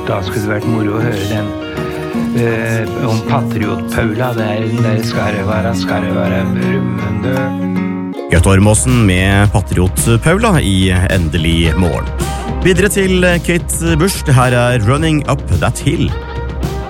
Da skulle det vært moro å høre den om Patriot-Paula. Den der skal det være brummende. Gaute Ormåsen med Patriot-Paula i Endelig morgen. Videre til Kate Bush, det her er Running Up That Hill.